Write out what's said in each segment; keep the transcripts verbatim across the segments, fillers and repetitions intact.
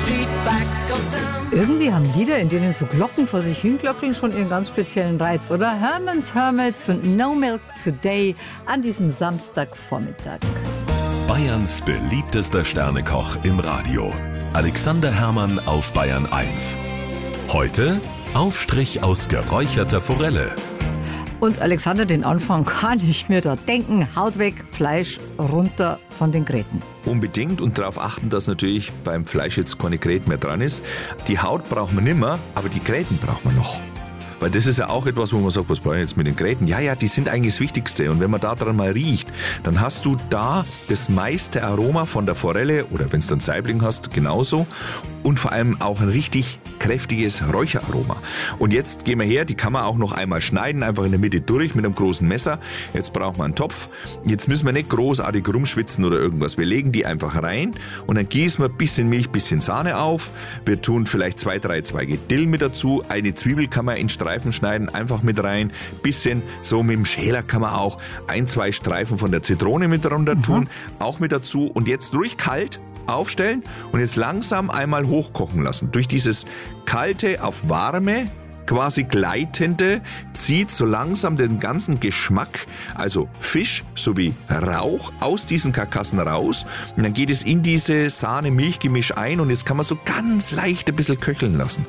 Irgendwie haben Lieder, in denen so Glocken vor sich hinglockeln, schon ihren ganz speziellen Reiz, oder? Herman's Hermits und No Milk Today an diesem Samstagvormittag. Bayerns beliebtester Sternekoch im Radio. Alexander Herrmann auf Bayern eins. Heute Aufstrich aus geräucherter Forelle. Und Alexander, den Anfang kann ich mir da denken. Haut weg, Fleisch runter von den Gräten. Unbedingt und darauf achten, dass natürlich beim Fleisch jetzt keine Gräten mehr dran ist. Die Haut braucht man nimmer, aber die Gräten braucht man noch. Weil das ist ja auch etwas, wo man sagt, was brauche ich jetzt mit den Gräten? Ja, ja, die sind eigentlich das Wichtigste. Und wenn man da dran mal riecht, dann hast du da das meiste Aroma von der Forelle oder wenn es dann Saibling hast, genauso. Und vor allem auch ein richtig kräftiges Räucheraroma. Und jetzt gehen wir her, die kann man auch noch einmal schneiden, einfach in der Mitte durch mit einem großen Messer. Jetzt braucht man einen Topf. Jetzt müssen wir nicht großartig rumschwitzen oder irgendwas. Wir legen die einfach rein und dann gießen wir ein bisschen Milch, ein bisschen Sahne auf. Wir tun vielleicht zwei, drei Zweige Dill mit dazu. Eine Zwiebel kann man in Streifen schneiden, einfach mit rein. Bisschen so mit dem Schäler kann man auch ein, zwei Streifen von der Zitrone mit runter tun, mhm. auch mit dazu. Und jetzt ruhig kalt aufstellen und jetzt langsam einmal hochkochen lassen. Durch dieses kalte auf warme, quasi gleitende, zieht so langsam den ganzen Geschmack, also Fisch sowie Rauch, aus diesen Karkassen raus. Und dann geht es in diese Sahne-Milch-Gemisch ein und jetzt kann man so ganz leicht ein bisschen köcheln lassen.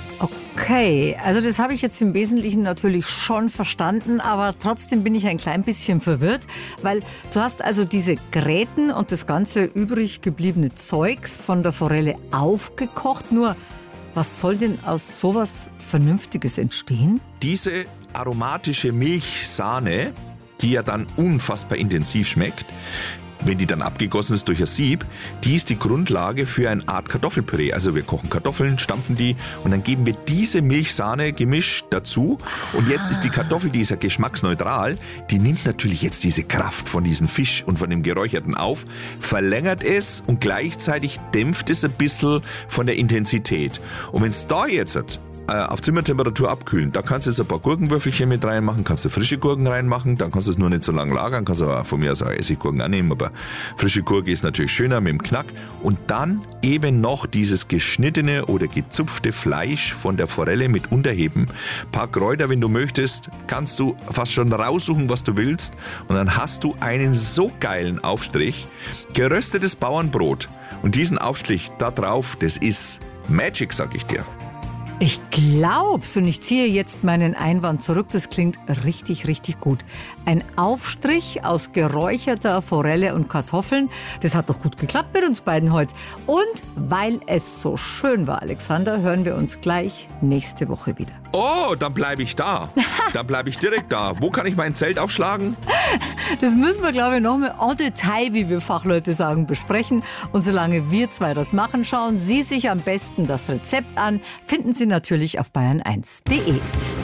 Okay, also das habe ich jetzt im Wesentlichen natürlich schon verstanden, aber trotzdem bin ich ein klein bisschen verwirrt, weil du hast also diese Gräten und das ganze übrig gebliebene Zeugs von der Forelle aufgekocht, nur was soll denn aus sowas Vernünftiges entstehen? Diese aromatische Milchsahne, die ja dann unfassbar intensiv schmeckt, wenn die dann abgegossen ist durch ein Sieb, die ist die Grundlage für eine Art Kartoffelpüree. Also wir kochen Kartoffeln, stampfen die und dann geben wir diese Milch-Sahne-Gemisch dazu. Und jetzt ist die Kartoffel, die ist ja geschmacksneutral, die nimmt natürlich jetzt diese Kraft von diesem Fisch und von dem Geräucherten auf, verlängert es und gleichzeitig dämpft es ein bisschen von der Intensität. Und wenn es da jetzt auf Zimmertemperatur abkühlen. Da kannst du jetzt ein paar Gurkenwürfelchen mit reinmachen, kannst du frische Gurken reinmachen, dann kannst du es nur nicht so lange lagern, kannst aber von mir aus auch Essiggurken annehmen, aber frische Gurke ist natürlich schöner mit dem Knack. Und dann eben noch dieses geschnittene oder gezupfte Fleisch von der Forelle mit unterheben. Ein paar Kräuter, wenn du möchtest, kannst du fast schon raussuchen, was du willst. Und dann hast du einen so geilen Aufstrich. Geröstetes Bauernbrot. Und diesen Aufstrich da drauf, das ist Magic, sag ich dir. Ich glaub's und ich ziehe jetzt meinen Einwand zurück. Das klingt richtig, richtig gut. Ein Aufstrich aus geräucherter Forelle und Kartoffeln. Das hat doch gut geklappt mit uns beiden heute. Und weil es so schön war, Alexander, hören wir uns gleich nächste Woche wieder. Oh, dann bleibe ich da. Dann bleibe ich direkt da. Wo kann ich mein Zelt aufschlagen? Das müssen wir, glaube ich, noch mal en Detail, wie wir Fachleute sagen, besprechen. Und solange wir zwei das machen, schauen Sie sich am besten das Rezept an. Finden Sie natürlich auf bayern eins punkt de.